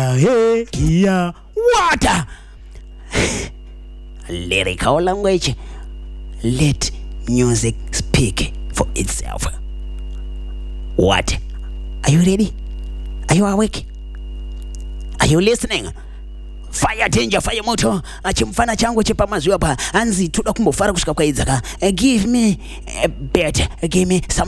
What? Lyrical language. Let music speak for itself. What? Are you ready? Are you awake? Are you listening? Fire danger, fire moto. Chimfana changu chepa maziwa pa. Anzi tuda kumbofara kushika kwa idzaka. Give me a bet. Give me some